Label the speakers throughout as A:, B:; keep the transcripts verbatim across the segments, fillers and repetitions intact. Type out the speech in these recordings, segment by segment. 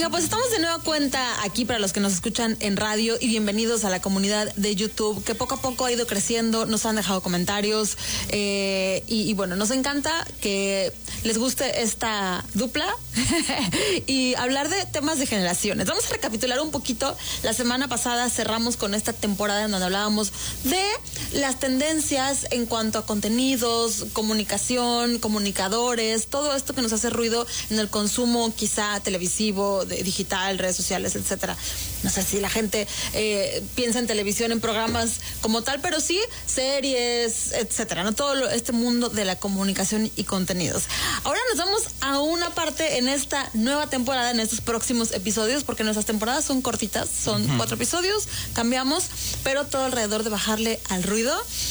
A: Oiga, pues estamos de nueva cuenta aquí para los que nos escuchan en radio y bienvenidos a la comunidad de YouTube que poco a poco ha ido creciendo, nos han dejado comentarios eh, y, y bueno, nos encanta que les guste esta dupla y hablar de temas de generaciones. Vamos a recapitular un poquito. La semana pasada cerramos con esta temporada en donde hablábamos de las tendencias en cuanto a contenidos, comunicación, comunicadores, todo esto que nos hace ruido en el consumo quizá televisivo, de, digital, redes sociales, etcétera. No sé si la gente eh, piensa en televisión, en programas como tal, pero sí series, etcétera, ¿no? Todo lo, este mundo de la comunicación y contenidos. Ahora nos vamos a una parte en esta nueva temporada, en estos próximos episodios, porque nuestras temporadas son cortitas, son uh-huh. cuatro episodios, cambiamos, pero todo alrededor de bajarle al ruido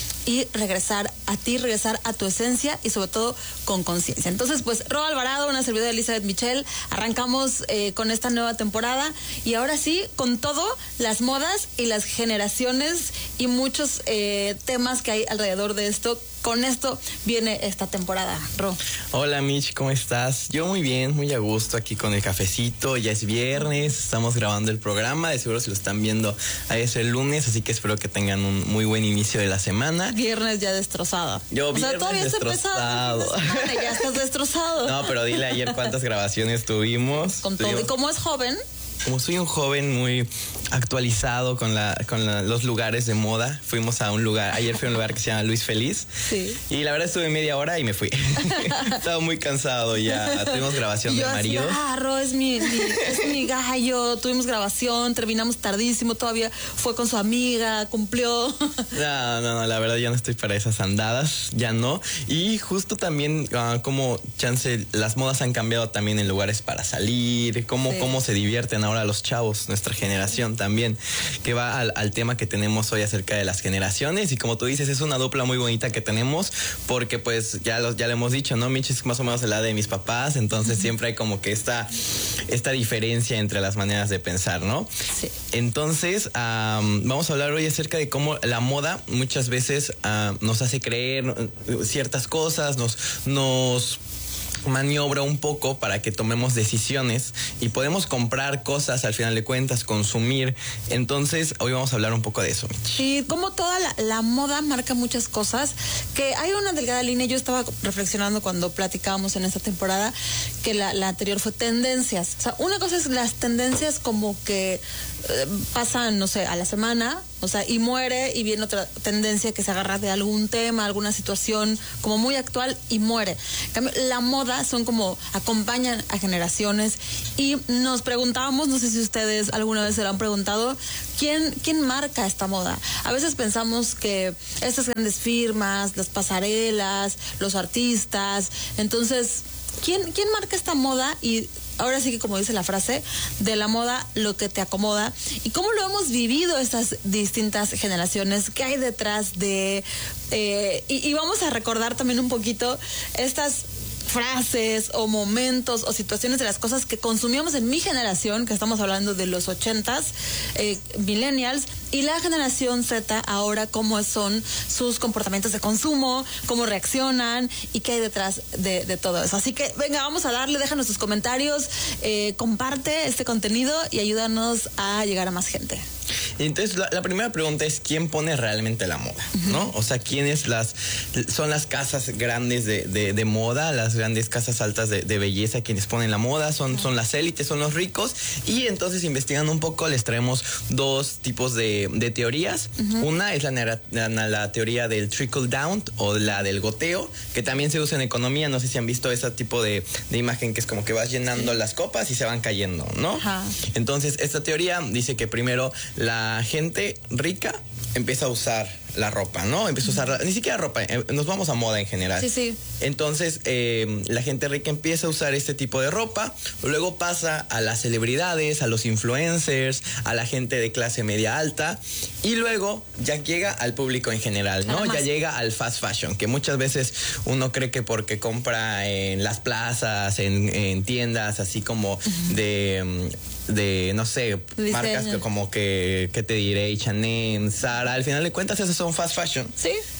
A: y regresar a ti, regresar a tu esencia y sobre todo con conciencia. Entonces, pues, Ro Alvarado, una servidora de Elizabeth Michel, arrancamos eh, con esta nueva temporada y ahora sí, con todo, las modas y las generaciones y muchos eh, temas que hay alrededor de esto. Con esto viene esta temporada, Ro.
B: Hola, Mitch, ¿cómo estás? Yo muy bien, muy a gusto aquí con el cafecito. Ya es viernes, estamos grabando el programa. De seguro si lo están viendo, ahí es el lunes, así que espero que tengan un muy buen inicio de la semana.
A: Viernes ya destrozada.
B: Yo
A: o
B: viernes
A: sea, todavía
B: destrozado.
A: Se semana, ya estás destrozado.
B: No, pero dile ayer cuántas grabaciones tuvimos.
A: Con todo. Y como es joven...
B: Como soy un joven muy actualizado con la con la, los lugares de moda, fuimos a un lugar, ayer fui a un lugar que se llama Luis Feliz.
A: Sí.
B: Y la verdad estuve media hora y me fui. Estaba muy cansado ya. Tuvimos grabación del marido.
A: Ah, Ro, es mi, mi, es mi gallo. Tuvimos grabación, terminamos tardísimo, todavía fue con su amiga, cumplió.
B: No, no, no, la verdad ya no estoy para esas andadas, ya no. Y justo también uh, como chance, las modas han cambiado también en lugares para salir, cómo, sí. cómo se divierten ahora los chavos, nuestra generación también, que va al, al tema que tenemos hoy acerca de las generaciones. Y como tú dices, es una dupla muy bonita que tenemos porque pues ya lo, ya lo hemos dicho, ¿no? Mitch es más o menos el lado de mis papás, entonces uh-huh. siempre hay como que esta, esta diferencia entre las maneras de pensar, ¿no?
A: Sí.
B: Entonces um, vamos a hablar hoy acerca de cómo la moda muchas veces uh, nos hace creer ciertas cosas, nos nos maniobra un poco para que tomemos decisiones y podemos comprar cosas al final de cuentas, consumir. Entonces hoy vamos a hablar un poco de eso, Mitch.
A: Sí, como toda la, la moda marca muchas cosas, que hay una delgada línea. Yo estaba reflexionando cuando platicábamos en esta temporada que la, la anterior fue tendencias. O sea, una cosa es las tendencias como que eh, pasan, no sé, a la semana, o sea, y muere, y viene otra tendencia que se agarra de algún tema, alguna situación como muy actual y muere. En cambio, la moda son como acompañan a generaciones y nos preguntábamos, no sé si ustedes alguna vez se lo han preguntado, ¿quién, quién marca esta moda? A veces pensamos que estas grandes firmas, las pasarelas, los artistas, entonces, ¿quién, quién marca esta moda? Y ahora sí que, como dice la frase, de la moda lo que te acomoda. ¿Y cómo lo hemos vivido estas distintas generaciones? ¿Qué hay detrás de...? Eh, y, y vamos a recordar también un poquito estas frases o momentos o situaciones de las cosas que consumíamos en mi generación, que estamos hablando de los ochentas, eh, millennials, y la generación Z ahora, cómo son sus comportamientos de consumo, cómo reaccionan y qué hay detrás de, de todo eso. Así que venga, vamos a darle, déjanos tus comentarios, eh, comparte este contenido y ayúdanos a llegar a más gente.
B: Entonces la, la primera pregunta es ¿quién pone realmente la moda? Uh-huh. ¿No? O sea, ¿quiénes las son las casas grandes de, de, de moda, las grandes casas altas de, de belleza quienes ponen la moda? Son, uh-huh. son las élites, son los ricos. Y entonces, investigando un poco, les traemos dos tipos de, de teorías. Uh-huh. Una es la, la, la teoría del trickle down o la del goteo, que también se usa en economía. No sé si han visto ese tipo de, de imagen que es como que vas llenando sí. las copas y se van cayendo, ¿no?
A: Uh-huh.
B: Entonces, esta teoría dice que primero la gente rica empieza a usar la ropa, ¿no? Empieza a usar, la, ni siquiera ropa, eh, nos vamos a moda en general.
A: Sí, sí.
B: Entonces, eh, la gente rica empieza a usar este tipo de ropa, luego pasa a las celebridades, a los influencers, a la gente de clase media alta, y luego ya llega al público en general, ¿no? Ya llega al fast fashion, que muchas veces uno cree que porque compra en las plazas, en, en tiendas, así como uh-huh. de... de, no sé, diseño. Marcas que como que, ¿qué te diré? H and M, Zara, al final de cuentas esos son fast fashion.
A: Sí.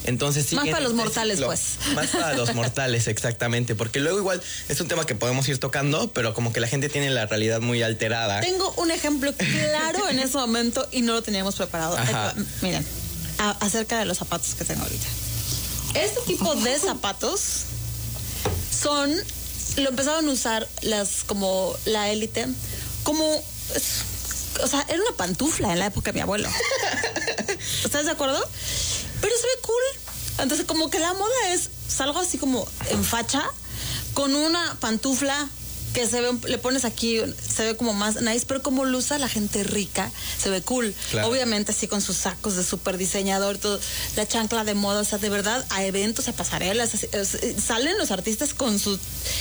B: Entonces sí.
A: Más para los
B: este
A: mortales,
B: ciclo,
A: pues.
B: Más para los mortales, exactamente. Porque luego igual es un tema que podemos ir tocando, pero como que la gente tiene la realidad muy alterada.
A: Tengo un ejemplo claro en ese momento y no lo teníamos preparado.
B: Ajá.
A: Eh, miren, a, acerca de los zapatos que tengo ahorita. Este tipo de zapatos son, lo empezaron a usar las, como la élite, como, o sea, era una pantufla en la época de mi abuelo. ¿Estás de acuerdo? Pero se ve cool. Entonces, como que la moda es algo así como en facha, con una pantufla que se ve, le pones aquí, se ve como más nice, pero como lo usa la gente rica, se ve cool. Claro. Obviamente así con sus sacos de súper diseñador, todo, la chancla de moda, o sea, de verdad, a eventos, a pasarelas, así, salen los artistas con sus...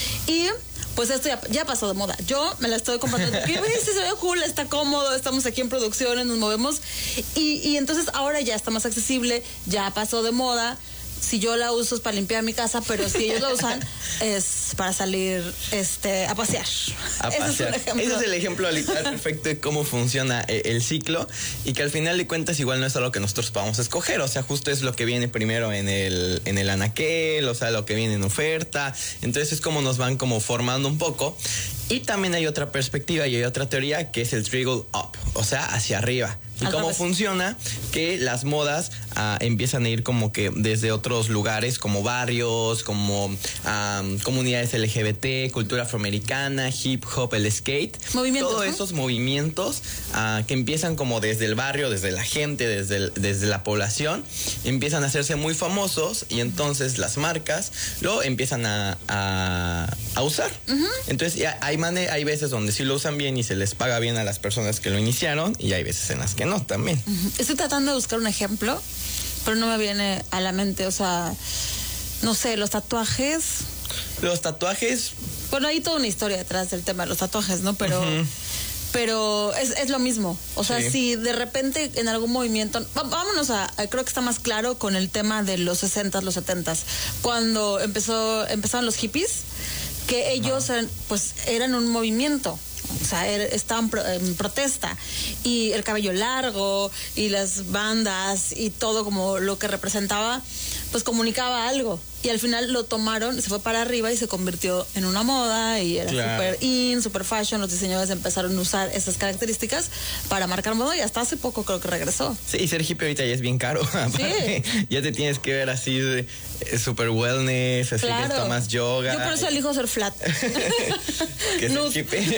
A: Y pues esto ya, ya pasó de moda. Yo me la estoy comprando. ¿Qué ves? Se ve cool, está cómodo, estamos aquí en producciones, nos movemos. Y, y entonces ahora ya está más accesible, ya pasó de moda. Si yo la uso es para limpiar mi casa, pero si ellos la usan es para salir este a pasear.
B: A
A: Ese
B: pasear.
A: Es
B: Ese es el ejemplo literal perfecto de cómo funciona el ciclo y que al final de cuentas igual no es algo que nosotros podamos escoger. O sea, justo es lo que viene primero en el, en el anaquel, o sea, lo que viene en oferta. Entonces es como nos van como formando un poco. Y también hay otra perspectiva y hay otra teoría que es el trickle up, o sea, hacia arriba. ¿Y cómo funciona? Que las modas uh, empiezan a ir como que desde otros lugares, como barrios, como um, comunidades L G B T, cultura afroamericana, hip hop, el skate.
A: Movimientos,
B: Todos
A: ¿no?
B: esos movimientos uh, que empiezan como desde el barrio, desde la gente, desde, el, desde la población, empiezan a hacerse muy famosos y entonces las marcas lo empiezan a, a, a usar. Uh-huh. Entonces ya hay, mane- hay veces donde sí lo usan bien y se les paga bien a las personas que lo iniciaron y hay veces en las que no también.
A: Uh-huh. Estoy tratando de buscar un ejemplo, pero no me viene a la mente, o sea, no sé, los tatuajes.
B: Los tatuajes.
A: Bueno, hay toda una historia detrás del tema de los tatuajes, ¿no? Pero, uh-huh. pero es, es lo mismo. O sea, sí. Si de repente en algún movimiento, vámonos a, a, creo que está más claro con el tema de los sesentas, los setentas, cuando empezó, empezaron los hippies, que ellos, uh-huh. pues, eran un movimiento. O sea, estaban en protesta y el cabello largo y las bandas y todo como lo que representaba, pues comunicaba algo. Y al final lo tomaron, se fue para arriba y se convirtió en una moda y era
B: claro.
A: super in, super fashion. Los diseñadores empezaron a usar esas características para marcar moda y hasta hace poco creo que regresó.
B: Sí, y ser hippie ahorita ya es bien caro. Sí. Ya te tienes que ver así de super wellness, así claro. que está más yoga.
A: Yo por eso elijo ser flat.
B: Que es el hippie.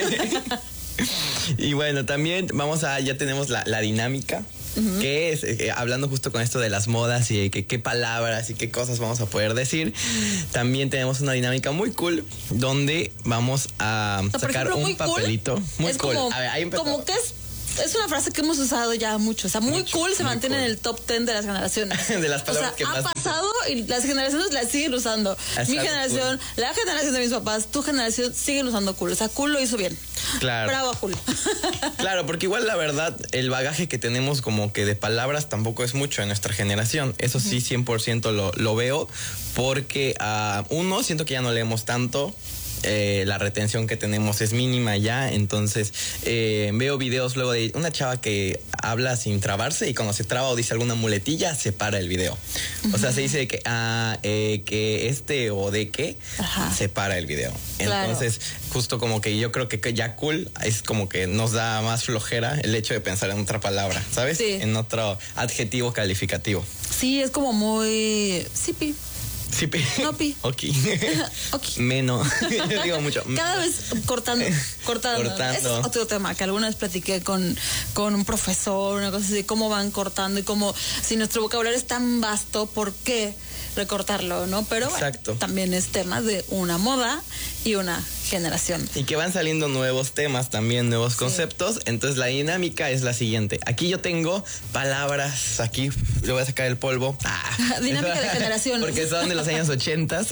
B: Y bueno, también vamos a, ya tenemos la, la dinámica. Uh-huh. Que es, eh, hablando justo con esto de las modas y que qué palabras y qué cosas vamos a poder decir, también tenemos una dinámica muy cool donde vamos a o sea, sacar ejemplo, un papelito
A: cool,
B: muy
A: es
B: cool.
A: Como,
B: a ver, ahí
A: como que es Es una frase que hemos usado ya mucho. O sea, muy mucho, cool se mantiene cool. en el top ten de las generaciones.
B: De las palabras
A: o sea,
B: que
A: ha
B: más
A: pasado y las generaciones las siguen usando. Exacto, mi generación, cool. la generación de mis papás, tu generación siguen usando cool. O sea, cool lo hizo bien.
B: Claro.
A: Bravo, cool.
B: Claro, porque igual la verdad, el bagaje que tenemos como que de palabras tampoco es mucho en nuestra generación. Eso sí, cien por ciento lo, lo veo. Porque uh, uno, siento que ya no leemos tanto. Eh, la retención que tenemos es mínima ya, entonces eh, veo videos luego de una chava que habla sin trabarse y cuando se traba o dice alguna muletilla se para el video. Uh-huh. O sea, se dice que ah, eh, que este o de qué uh-huh. se para el video. Entonces, claro. justo como que yo creo que ya cool es como que nos da más flojera el hecho de pensar en otra palabra, ¿sabes?
A: Sí.
B: En otro adjetivo calificativo.
A: Sí, es como muy sipi.
B: Sí, pi.
A: No, pi.
B: Ok.
A: okay.
B: Menos. Yo digo mucho.
A: Cada vez cortando. Cortando.
B: cortando.
A: Es otro tema que alguna vez platiqué con, con un profesor, una cosa así, cómo van cortando y cómo, si nuestro vocabulario es tan vasto, ¿por qué recortarlo, no? Pero
B: Exacto.
A: Bueno, también es tema de una moda y una generación.
B: Y que van saliendo nuevos temas también, nuevos sí. conceptos. Entonces la dinámica es la siguiente. Aquí yo tengo palabras, aquí le voy a sacar el polvo.
A: Ah, dinámica de generación.
B: Porque son de los años ochentas.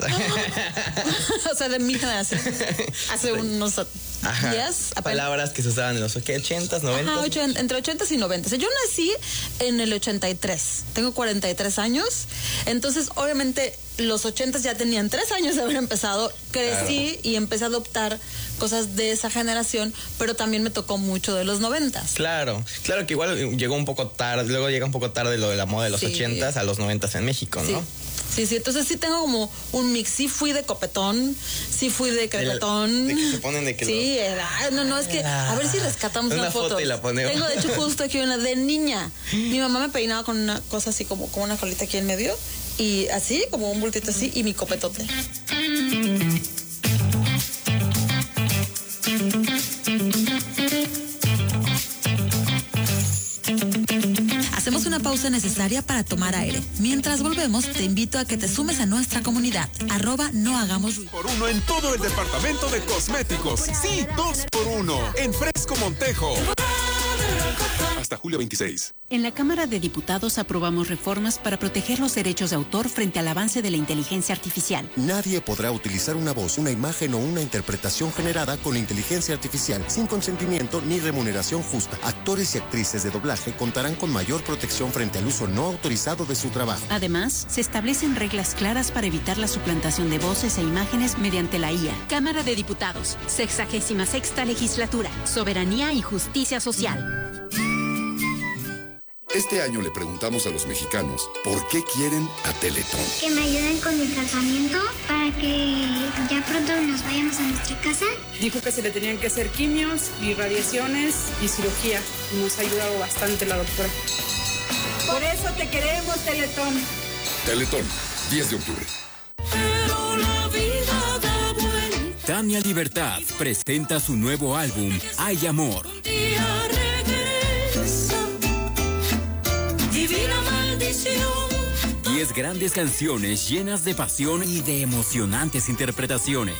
A: O sea, de mi generación. Hace unos
B: Ajá.
A: días.
B: Palabras que se usaban en los ochentas, noventas.
A: Ajá, ochenta, entre ochentas y noventas. Yo nací en el ochenta y tres. Tengo cuarenta y tres años. Entonces, obviamente, los ochentas ya tenían tres años de haber empezado, crecí claro. y empecé a adoptar cosas de esa generación, pero también me tocó mucho de los noventas.
B: Claro, claro que igual llegó un poco tarde, luego llega un poco tarde lo de la moda de los sí. ochentas a los noventas en México, ¿no?
A: Sí. Sí, sí, entonces sí tengo como un mix. Sí fui de copetón, sí fui de crepetón.
B: De que se ponen de que
A: sí, los... era, no, no, es que a ver si rescatamos una,
B: una
A: foto.
B: foto y la ponemos.
A: Tengo de hecho justo aquí una de niña. Mi mamá me peinaba con una cosa así como, como una colita aquí en medio y así, como un bultito así y mi copetote.
C: Hacemos una pausa necesaria para tomar aire. Mientras volvemos, te invito a que te sumes a nuestra comunidad. Arroba no hagamos ruido.
D: Por uno en todo el departamento de cosméticos. Sí, dos por uno. En Fresco Montejo. Hasta julio veintiséis.
E: En la Cámara de Diputados aprobamos reformas para proteger los derechos de autor frente al avance de la inteligencia artificial.
F: Nadie podrá utilizar una voz, una imagen o una interpretación generada con inteligencia artificial sin consentimiento ni remuneración justa. Actores y actrices de doblaje contarán con mayor protección frente al uso no autorizado de su trabajo.
E: Además, se establecen reglas claras para evitar la suplantación de voces e imágenes mediante la I A. Cámara de Diputados, sexagésima sexta legislatura, soberanía y justicia social.
G: Este año le preguntamos a los mexicanos por qué quieren a Teletón.
H: Que me ayuden con el tratamiento para que ya pronto nos vayamos a nuestra casa.
I: Dijo que se le tenían que hacer quimios y radiaciones y cirugía. Nos ha ayudado bastante la doctora.
J: Por eso te queremos, Teletón.
G: Teletón, diez de octubre.
K: Pero la vida da vuelta.
L: Tania Libertad presenta su nuevo álbum, Hay Amor.
K: Un día regresa. Divina maldición.
L: Diez grandes canciones llenas de pasión y de emocionantes interpretaciones.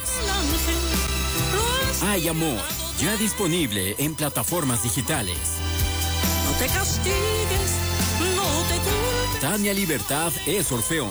L: Hay Amor, ya disponible en plataformas digitales.
K: No te castigues, no te culpes.
L: Tania Libertad es Orfeón.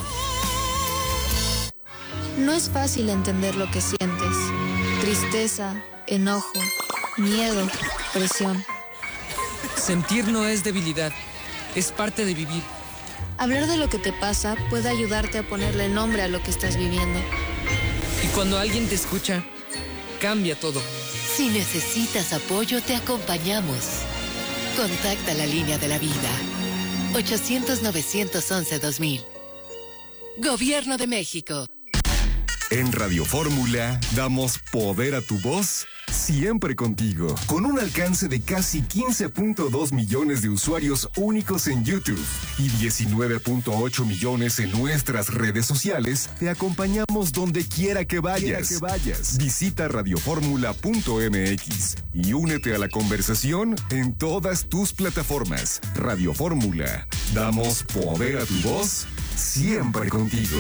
M: No es fácil entender lo que sientes. Tristeza, enojo, miedo, presión.
N: Sentir no es debilidad. Es parte de vivir.
M: Hablar de lo que te pasa puede ayudarte a ponerle nombre a lo que estás viviendo.
N: Y cuando alguien te escucha, cambia todo.
O: Si necesitas apoyo, te acompañamos. Contacta la línea de la vida. ochocientos, novecientos once, dos mil. Gobierno de México.
D: En Radio Fórmula damos poder a tu voz siempre contigo. Con un alcance de casi quince punto dos millones de usuarios únicos en YouTube y diecinueve punto ocho millones en nuestras redes sociales, te acompañamos donde quiera que vayas. Que vayas. Visita radioformula punto m x y únete a la conversación en todas tus plataformas. Radio Fórmula. Damos poder a tu voz siempre contigo.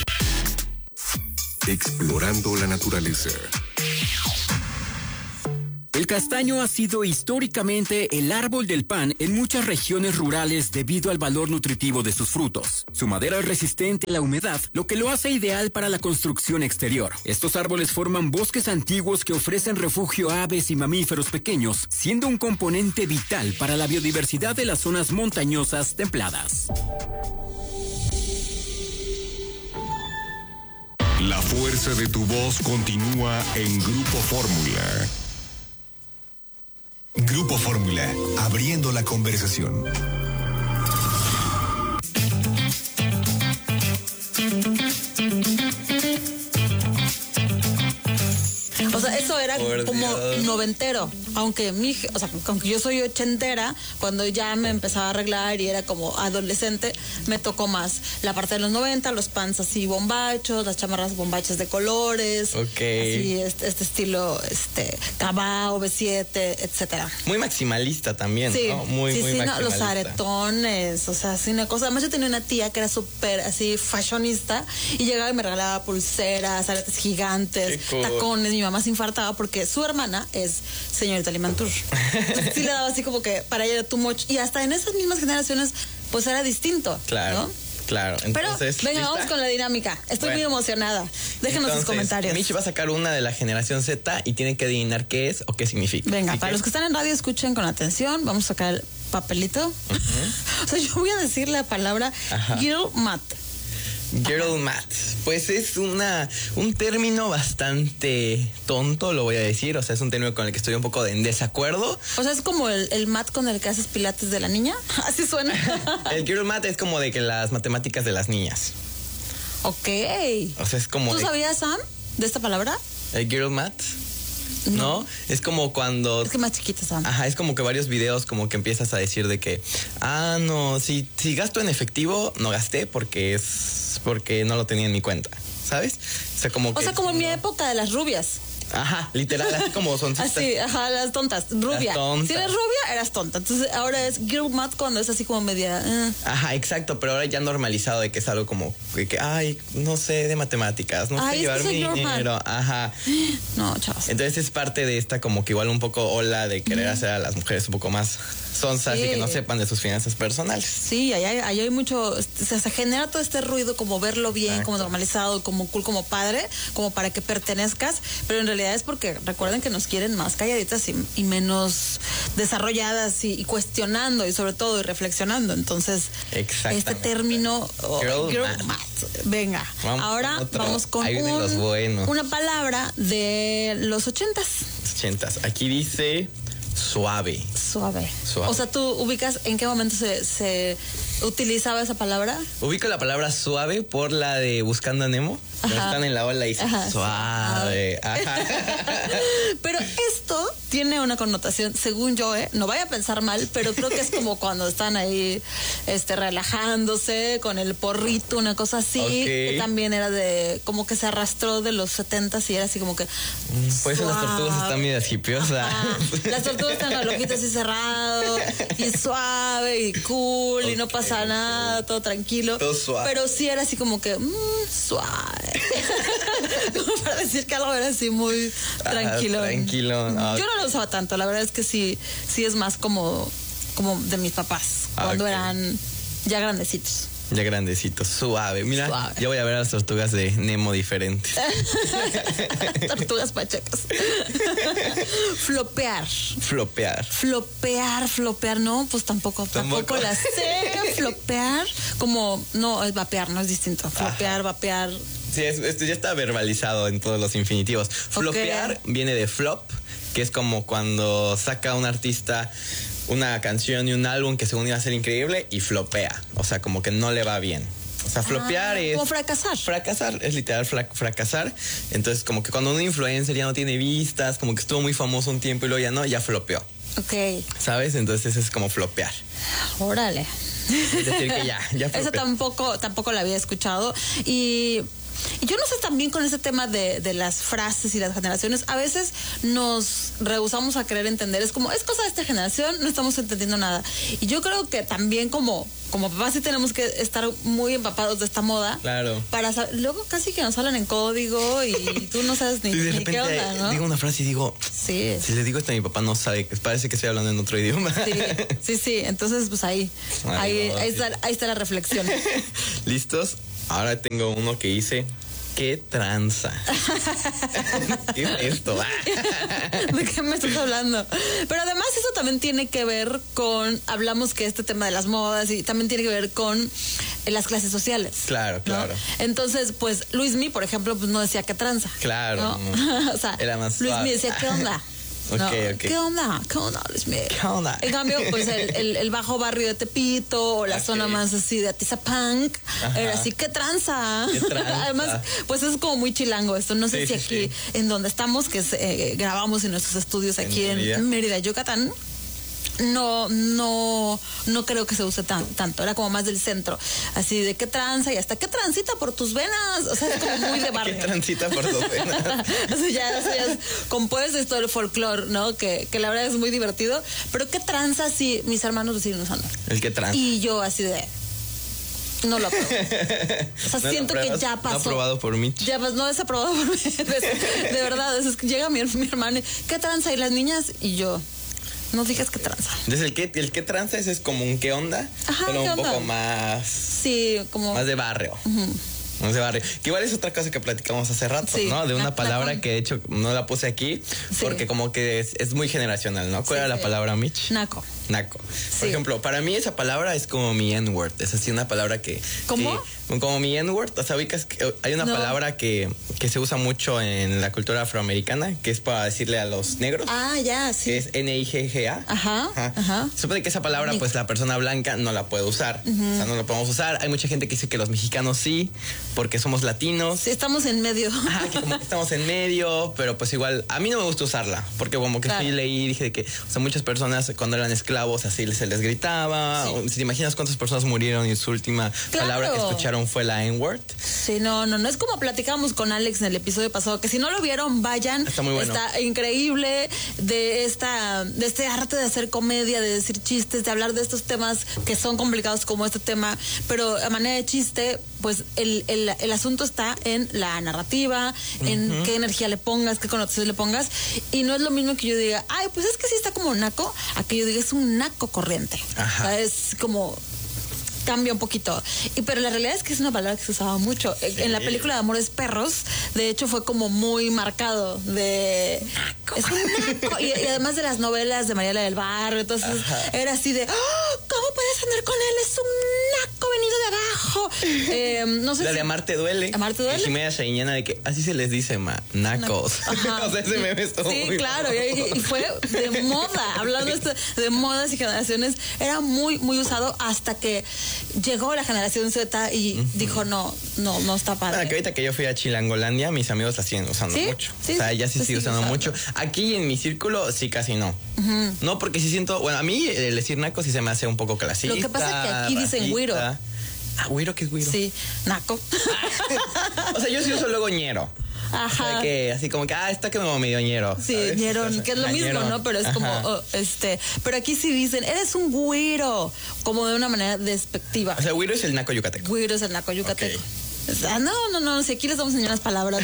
D: Explorando la naturaleza.
L: El castaño ha sido históricamente el árbol del pan en muchas regiones rurales debido al valor nutritivo de sus frutos. Su madera es resistente a la humedad, lo que lo hace ideal para la construcción exterior. Estos árboles forman bosques antiguos que ofrecen refugio a aves y mamíferos pequeños, siendo un componente vital para la biodiversidad de las zonas montañosas templadas.
D: La fuerza de tu voz continúa en Grupo Fórmula. Grupo Fórmula, abriendo la conversación.
A: O sea, eso era
B: Por
A: como
B: Dios.
A: noventero, aunque mi, o sea, aunque yo soy ochentera, cuando ya me empezaba a arreglar y era como adolescente, me tocó más la parte de los noventa, los pants así bombachos, las chamarras bombachas de colores,
B: okay.
A: así este, este estilo, este, Cabao, B siete, etcétera.
B: Muy maximalista también,
A: sí,
B: ¿no? Muy,
A: sí,
B: muy
A: sí,
B: maximalista.
A: no, los aretones, o sea, así una cosa. Además yo tenía una tía que era súper así fashionista y llegaba y me regalaba pulseras, aretes gigantes,
B: cool.
A: tacones. Mi mamá se infartaba porque su hermana es señorita Limantur. Entonces, sí le daba así como que para ella era too much. Y hasta en esas mismas generaciones, pues era distinto.
B: Claro.
A: ¿no?
B: Claro. Entonces,
A: pero venga,
B: ¿lista?
A: vamos con la dinámica. Estoy bueno. muy emocionada. Déjenos
B: Entonces,
A: sus comentarios.
B: Michi va a sacar una de la generación Z y tiene que adivinar qué es o qué significa.
A: Venga,
B: ¿sí
A: para
B: que?
A: los que están en radio, escuchen con atención. Vamos a sacar el papelito. Uh-huh. O sea, yo voy a decir la palabra Girl Math.
B: Girl math. Pues es una un término bastante tonto, lo voy a decir. O sea, es un término con el que estoy un poco en desacuerdo.
A: O sea, es como el, el math con el que haces pilates de la niña. Así suena.
B: El girl math es como de que las matemáticas de las niñas.
A: Ok.
B: O sea, es como.
A: ¿Tú
B: de,
A: sabías, Sam, de esta palabra?
B: El girl math.
A: No.
B: ¿No? Es como cuando...
A: Es que más chiquita, Sam.
B: Ajá, es como que varios videos como que empiezas a decir de que, ah, no, si, si gasto en efectivo, no gasté porque es porque no lo tenía en mi cuenta, ¿sabes? O sea, como
A: O
B: que,
A: sea, como en
B: no.
A: mi época de las rubias.
B: Ajá, literal, así como son.
A: Así, ajá, las tontas, rubia.
B: Las tontas.
A: Si eres rubia, eras tonta. Entonces ahora es girl math cuando es así como media... eh.
B: Ajá, exacto, pero ahora ya normalizado de que es algo como de que, ay, no sé de matemáticas, no
A: Ay,
B: sé
A: es
B: llevar
A: que soy
B: mi
A: girl
B: dinero.
A: math.
B: Ajá.
A: No, chavos.
B: Entonces es parte de esta como que igual un poco ola de querer hacer a las mujeres un poco más sonzas
A: Sí.
B: y que no sepan de sus finanzas personales.
A: Sí, ahí hay, ahí hay mucho, o sea, se genera todo este ruido como verlo bien,
B: Exacto.
A: como normalizado, como cool, como padre, como para que pertenezcas, pero en realidad es porque recuerden que nos quieren más calladitas y, y menos desarrolladas y, y cuestionando y sobre todo y reflexionando. Entonces, este término oh,
B: Girl
A: girl
B: math.
A: math. Venga,
B: Vamos
A: ahora
B: con otro.
A: vamos con
B: Ahí vienen
A: un-
B: los buenos.
A: una palabra de los ochentas.
B: Ochentas. Aquí dice suave.
A: Suave.
B: Suave.
A: O sea, ¿tú ubicas en qué momento se, se utilizaba esa palabra?
B: Ubico la palabra suave por la de Buscando a Nemo. Cuando
A: Ajá.
B: están en la ola y dicen
A: Ajá.
B: suave. Ajá.
A: Pero esto tiene una connotación, según yo, ¿eh? No vaya a pensar mal, pero creo que es como cuando están ahí este, relajándose con el porrito, una cosa así,
B: Ok.
A: que también era de, como que se arrastró de los setentas y era así como que...
B: Pues las
A: suave.
B: tortugas están medias hipiosas.
A: Ajá. Las tortugas están con el ojito así cerrado y suave y cool y no pasa nada, todo tranquilo.
B: Todo suave.
A: Pero sí era así como que mm, suave. Como para decir que algo era así muy tranquilo.
B: Ah, tranquilo. Ah,
A: Yo no lo usaba tanto, la verdad es que sí, sí es más como, como de mis papás,
B: Ah,
A: cuando
B: ok.
A: eran ya grandecitos.
B: Ya grandecito, suave. Mira,
A: Suave.
B: ya voy a ver a las tortugas de Nemo diferentes.
A: Tortugas pachecas. Flopear.
B: Flopear.
A: Flopear, flopear, no, pues tampoco, tampoco,
B: Tampoco.
A: la sé. Flopear, como, no, es vapear, no es distinto. Flopear, vapear.
B: Sí, es- esto ya está verbalizado en todos los infinitivos. Flopear viene de flop, que es como cuando saca un artista una canción y un álbum que según iba a ser increíble y flopea. O sea, como que no le va bien. O sea, flopear
A: Ah,
B: es...
A: como fracasar.
B: Fracasar, es literal fra- fracasar. Entonces, como que cuando un influencer ya no tiene vistas, como que estuvo muy famoso un tiempo y luego ya no, ya flopeó.
A: Ok,
B: ¿Sabes? Entonces es como flopear.
A: órale.
B: Es decir, que ya, ya
A: Eso
B: flopeó.
A: tampoco, tampoco lo había escuchado. Y, y yo no sé también con ese tema de, de las frases y las generaciones, a veces nos rehusamos a querer entender. Es como, es cosa de esta generación, no estamos entendiendo nada. Y yo creo que también como, como papás sí tenemos que estar muy empapados de esta moda.
B: Claro.
A: Para saber, luego casi que nos hablan en código y tú no sabes ni,
B: Y de
A: ni
B: repente
A: qué onda, ¿no?
B: digo una frase y digo,
A: Sí.
B: si le digo esto a mi papá no sabe, parece que estoy hablando en otro idioma.
A: Sí, sí, sí. Entonces, pues ahí,
B: Ay,
A: ahí,
B: no,
A: ahí,
B: sí.
A: está, ahí está la reflexión.
B: ¿Listos? Ahora tengo uno que dice, ¿qué tranza? ¿Qué es esto?
A: ¿De qué me estás hablando? Pero además eso también tiene que ver con, hablamos que este tema de las modas y también tiene que ver con eh, las clases sociales.
B: Claro,
A: ¿no?
B: claro.
A: Entonces, pues Luismi, por ejemplo, pues no decía qué tranza.
B: Claro.
A: ¿no?
B: no.
A: O sea,
B: Era más
A: Luismi
B: suave.
A: decía, ¿qué onda?
B: Ok,
A: ¿no?
B: ok.
A: ¿Qué onda? ¿Qué onda, Luismi?
B: ¿Qué onda?
A: En cambio, pues el, el, el bajo barrio de Tepito o la
B: Ok.
A: zona más así de Atizapunk
B: Ajá.
A: era así, ¿qué tranza?
B: ¿Qué tranza?
A: Además, pues es como muy chilango esto. No sé
B: Sí,
A: si
B: sí,
A: aquí,
B: sí.
A: en donde estamos, que es, eh, grabamos en nuestros estudios
B: En
A: aquí en
B: Mérida.
A: Mérida, Yucatán, no, no, no creo que se use tan, tanto. Era como más del centro. Así de qué tranza y hasta qué transita por tus venas. O sea, es como muy de
B: ¿Qué
A: barrio.
B: transita por tus venas?
A: O sea, ya, eso ya es, compuesto esto del folclore, ¿no? Que, que la verdad es muy divertido. Pero qué tranza si mis hermanos lo siguen usando.
B: El que tranza.
A: Y yo así de... No lo apruebo. O sea,
B: ¿No lo
A: siento que
B: apruebas?
A: ya
B: ¿No
A: pasó.
B: aprobado por Mitch?
A: Ya pas- no es aprobado por mí. De, de verdad, es que llega mi, mi hermana y, ¿qué tranza? Y las niñas y yo, no digas qué tranza.
B: Entonces el que, el que tranza ese es como un qué onda,
A: Ajá,
B: pero
A: ¿qué
B: un
A: onda?
B: poco más,
A: Sí, como...
B: más de barrio. Más de barrio. Que igual es otra cosa que platicamos hace rato,
A: Sí,
B: ¿no? De una
A: la-
B: palabra
A: la-
B: que de hecho no la puse aquí, porque como que es, es muy generacional, ¿no? ¿Cuál
A: Sí,
B: era la
A: sí.
B: palabra, Mitch?
A: Naco.
B: naco.
A: Sí.
B: Por ejemplo, para mí esa palabra es como mi N-word. Es así una palabra que...
A: ¿Cómo?
B: que- como mi N-word. O sea, ubicas que hay una
A: No.
B: palabra que, que se usa mucho en la cultura afroamericana, que es para decirle a los negros.
A: Ah, ya, sí.
B: Que es N I G G A.
A: Ajá,
B: Ajá.
A: ajá.
B: Se supone que esa palabra, pues la persona blanca no la puede usar.
A: Ujú.
B: O sea, no la podemos usar. Hay mucha gente que dice que los mexicanos sí, porque somos latinos.
A: Sí, estamos en medio.
B: Ajá, que como que estamos en medio, pero pues igual, a mí no me gusta usarla, porque como que
A: Claro.
B: sí leí, dije de que, o sea, muchas personas cuando eran esclavos así se les gritaba.
A: Sí.
B: O, si te imaginas cuántas personas murieron y su última
A: Claro.
B: palabra que escucharon fue la N-word.
A: Sí, no, no, no es como platicábamos con Alex en el episodio pasado, que si no lo vieron, vayan.
B: Está muy bueno.
A: Está increíble de esta, de este arte de hacer comedia, de decir chistes, de hablar de estos temas que son complicados como este tema, pero a manera de chiste, pues el, el, el asunto está en la narrativa, en
B: Ujú.
A: qué energía le pongas, qué connotación le pongas, y no es lo mismo que yo diga, ay, pues es que sí está como naco, a que yo diga es un naco corriente.
B: Ajá.
A: O sea, es como... cambia un poquito. Y pero la realidad es que es una palabra que se usaba mucho.
B: Sí.
A: En la película de Amores Perros, de hecho, fue como muy marcado de es un naco. Y, y además de las novelas de Mariela del Barrio, entonces
B: Ajá.
A: era así de ¡oh! ¿Cómo puedes andar con él? Es un naco venido de abajo. Eh, no sé
B: La
A: si-
B: de Amarte duele.
A: Amarte duele.
B: Y Jimena Sariñana de que así se les dice, ma, nacos.
A: Ajá.
B: O sea, ese meme estuvo
A: Sí,
B: muy
A: claro,
B: bueno.
A: y, y fue de moda, hablando esto de modas y generaciones, era muy, muy usado hasta que llegó la generación Z y dijo, no, no, no está padre.
B: Ah, que ahorita que yo fui a Chilangolandia, mis amigos la siguen usando
A: ¿Sí?
B: mucho.
A: Sí,
B: o sea, ya sí
A: se
B: sigue
A: sigue
B: usando
A: usando.
B: mucho. Aquí en mi círculo, sí, casi no.
A: Ujú.
B: No, porque sí siento, bueno, a mí el decir naco sí se me hace un poco clasista.
A: Lo que pasa es que aquí dicen
B: racista.
A: güiro.
B: Ah, güiro, ¿qué es güiro?
A: Sí, naco.
B: O sea, yo sí uso luego ñero.
A: Ajá.
B: O sea, que así como que, ah, está que me como medio ñero.
A: Sí,
B: ¿sabes?
A: ñerón, que es lo
B: Ah,
A: mismo,
B: ñerón.
A: ¿no? Pero es
B: Ajá.
A: como, oh, este, pero aquí sí dicen, eres un güiro, como de una manera despectiva.
B: O sea, güiro es el naco yucateco.
A: Güiro es el naco yucateco.
B: Ok.
A: Ah, no, no, no, si aquí les vamos a enseñar las palabras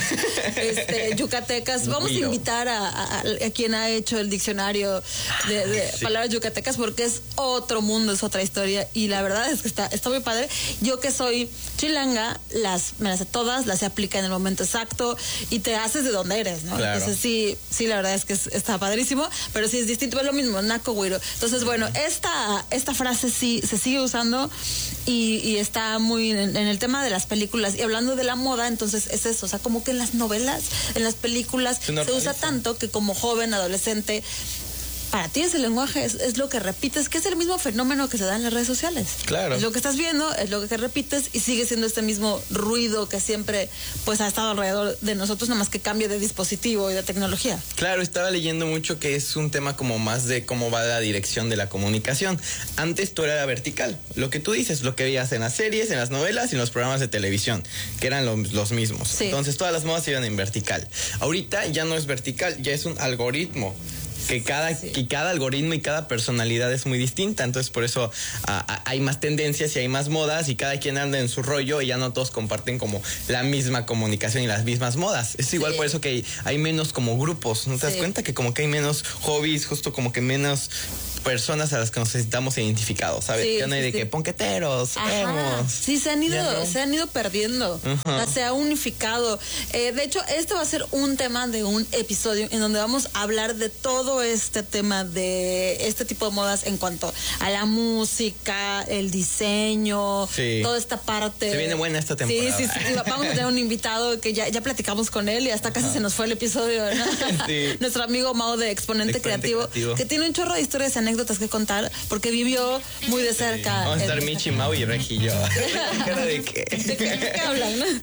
A: este, yucatecas. Vamos
B: Güiro.
A: a invitar a, a- a quien ha hecho el diccionario de, de
B: Sí.
A: palabras yucatecas porque es otro mundo, es otra historia y la verdad es que está, está muy padre. Yo que soy chilanga, las, me las sé todas, las se aplica en el momento exacto y te haces de donde eres, ¿no?
B: Claro.
A: Entonces sí, sí, la verdad es que es- está padrísimo, pero sí es distinto, es lo mismo, naco, güiro. Entonces, bueno, esta, esta frase sí se sigue usando y, y está muy en, en el tema de las películas y hablando de la moda, entonces es eso, o sea, como que en las novelas, en las películas
B: Se
A: se
B: normaliza.
A: usa tanto que como joven, adolescente, para ti ese lenguaje es, es lo que repites, que es el mismo fenómeno que se da en las redes sociales.
B: Claro.
A: Es lo que estás viendo, es lo que repites y sigue siendo este mismo ruido que siempre pues ha estado alrededor de nosotros, nada más que cambie de dispositivo y de tecnología.
B: Claro, estaba leyendo mucho que es un tema como más de cómo va la dirección de la comunicación. Antes todo era vertical. Lo que tú dices, lo que veías en las series, en las novelas y en los programas de televisión, que eran los, los mismos.
A: Sí.
B: Entonces todas las modas iban en vertical. Ahorita ya no es vertical, ya es un algoritmo. Que cada,
A: Sí.
B: que cada algoritmo y cada personalidad es muy distinta, entonces por eso ah, ah, hay más tendencias y hay más modas y cada quien anda en su rollo y ya no todos comparten como la misma comunicación y las mismas modas. Es igual
A: Sí.
B: por eso que hay, hay menos como grupos, ¿no te das
A: Sí.
B: cuenta? Que como que hay menos hobbies, justo como que menos personas a las que nos necesitamos identificados, ¿sabes?
A: Sí,
B: que no hay
A: sí,
B: de
A: sí.
B: que ponqueteros,
A: Ajá.
B: emos.
A: Sí, se han ido,
B: Ya no.
A: se han ido perdiendo.
B: Ajá.
A: O sea, se ha unificado. Eh, de hecho, este va a ser un tema de un episodio en donde vamos a hablar de todo este tema de este tipo de modas en cuanto a la música, el diseño,
B: Sí.
A: toda esta parte.
B: Se viene buena esta temporada.
A: Sí, sí, sí. Vamos a tener un invitado que ya, ya platicamos con él y hasta casi se nos fue el episodio, ¿no?
B: Sí.
A: Nuestro amigo Mau de Exponente,
B: Exponente
A: Creativo,
B: Creativo.
A: que tiene un chorro de historias y anécdotas que contar porque vivió muy de cerca.
B: Vamos a estar
A: el-
B: Michi, Mau y Regi y yo. ¿Cara de qué?
A: ¿De qué, de qué hablan, no?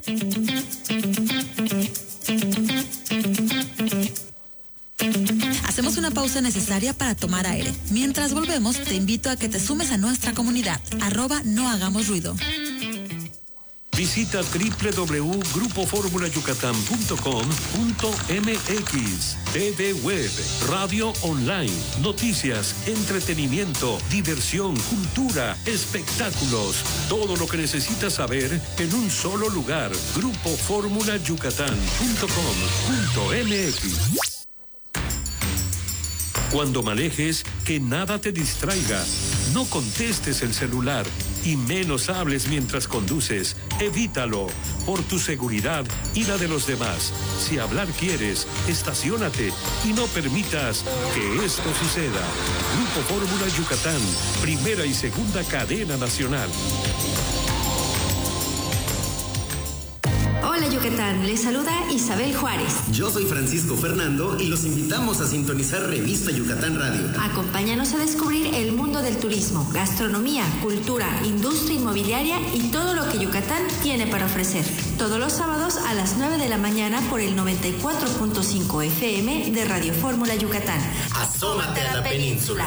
C: Hacemos una pausa necesaria para tomar aire. Mientras volvemos, te invito a que te sumes a nuestra comunidad. Arroba no hagamos ruido.
P: Visita doble u doble u doble u punto grupo fórmula yucatán punto com punto m x. T V Web, radio online, noticias, entretenimiento, diversión, cultura, espectáculos. Todo lo que necesitas saber en un solo lugar. grupo fórmula yucatán punto com punto m x. Cuando manejes, que nada te distraiga. No contestes el celular y menos hables mientras conduces. Evítalo. por tu seguridad y la de los demás. Si hablar quieres, estaciónate y no permitas que esto suceda. Grupo Fórmula Yucatán, primera y segunda cadena nacional.
Q: Hola Yucatán, les saluda Isabel Juárez.
R: Yo soy Francisco Fernando y los invitamos a sintonizar Revista Yucatán Radio.
Q: Acompáñanos a descubrir el mundo del turismo, gastronomía, cultura, industria inmobiliaria y todo lo que Yucatán tiene para ofrecer. Todos los sábados a las nueve de la mañana por el noventa y cuatro punto cinco F M de Radio Fórmula Yucatán.
R: Asómate a la península.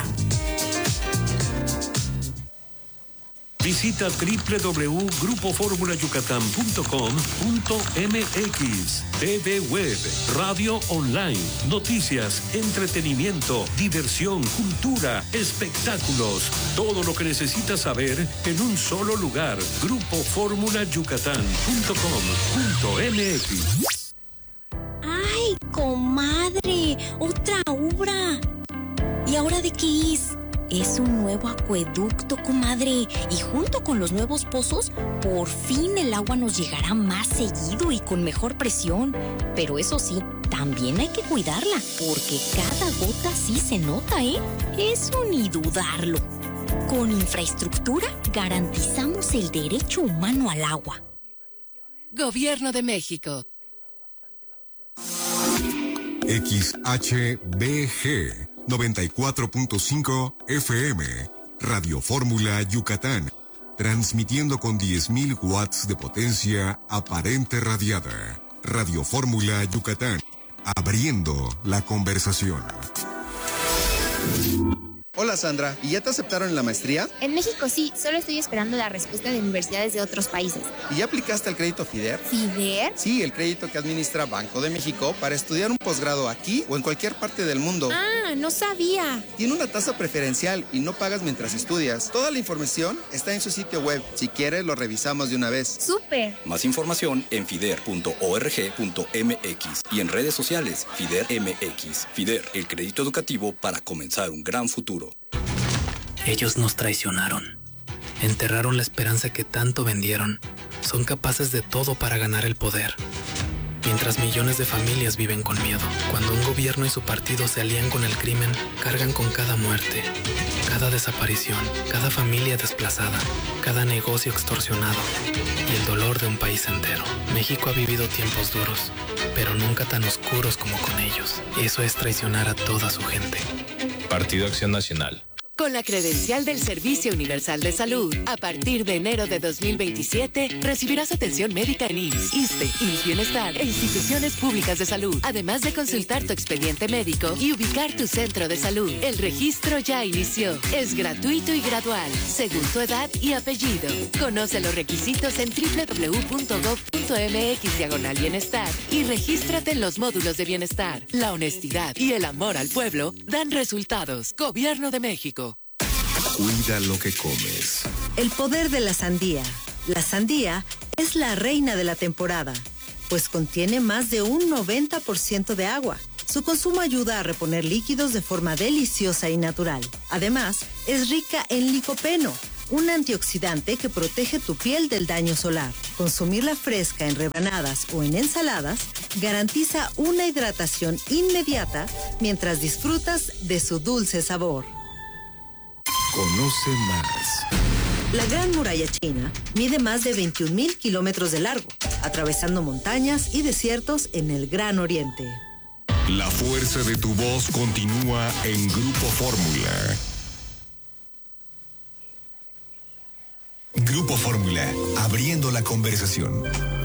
P: Visita doble u doble u doble u punto grupo fórmula yucatán punto com punto m x. T V Web, radio online, noticias, entretenimiento, diversión, cultura, espectáculos. Todo lo que necesitas saber en un solo lugar. grupo fórmula yucatán punto com punto m x.
S: ¡Ay, comadre! ¡Otra obra! ¿Y ahora de qué es? Es un nuevo acueducto, comadre, y junto con los nuevos pozos, por fin el agua nos llegará más seguido y con mejor presión. Pero eso sí, también hay que cuidarla, porque cada gota sí se nota, ¿eh? Eso ni dudarlo. Con infraestructura garantizamos el derecho humano al agua.
O: Gobierno de México.
D: X H B G noventa y cuatro punto cinco F M, Radio Fórmula Yucatán, transmitiendo con diez mil watts de potencia aparente radiada. Radio Fórmula Yucatán, abriendo la conversación.
T: Hola Sandra, ¿y ya te aceptaron en la maestría?
U: En México sí, solo estoy esperando la respuesta de universidades de otros países.
T: ¿Y ya aplicaste al crédito FIDER?
U: ¿FIDER?
T: Sí, el crédito que administra Banco de México para estudiar un posgrado aquí o en cualquier parte del mundo.
U: Ah, no sabía.
T: Tiene una tasa preferencial y no pagas mientras estudias. Toda la información está en su sitio web. Si quieres, lo revisamos de una vez.
U: ¡Súper!
V: Más información en fider punto org punto m x y en redes sociales FIDER M X. FIDER, el crédito educativo para comenzar un gran futuro.
W: Ellos nos traicionaron, enterraron la esperanza que tanto vendieron, son capaces de todo para ganar el poder. Mientras millones de familias viven con miedo, cuando un gobierno y su partido se alían con el crimen, cargan con cada muerte, cada desaparición, cada familia desplazada, cada negocio extorsionado y el dolor de un país entero. México ha vivido tiempos duros, pero nunca tan oscuros como con ellos. Eso es traicionar a toda su gente.
X: Partido Acción Nacional.
O: Con la credencial del Servicio Universal de Salud, a partir de enero de dos mil veintisiete, recibirás atención médica en I M S S, ISSSTE, I M S S Bienestar e instituciones públicas de salud, además de consultar tu expediente médico y ubicar tu centro de salud. El registro ya inició. Es gratuito y gradual, según tu edad y apellido. Conoce los requisitos en doble u doble u doble u punto gob punto m x diagonal bienestar y regístrate en los módulos de bienestar. La honestidad y el amor al pueblo dan resultados. Gobierno de México.
D: Cuida lo que comes.
Y: El poder de la sandía. La sandía es la reina de la temporada, pues contiene más de un noventa por ciento de agua. Su consumo ayuda a reponer líquidos de forma deliciosa y natural. Además, es rica en licopeno, un antioxidante que protege tu piel del daño solar. Consumirla fresca en rebanadas o en ensaladas garantiza una hidratación inmediata mientras disfrutas de su dulce sabor.
D: Conoce más.
Y: La Gran Muralla China mide más de veintiún mil kilómetros de largo, atravesando montañas y desiertos en el Gran Oriente.
D: La fuerza de tu voz continúa en Grupo Fórmula. Grupo Fórmula, abriendo la conversación.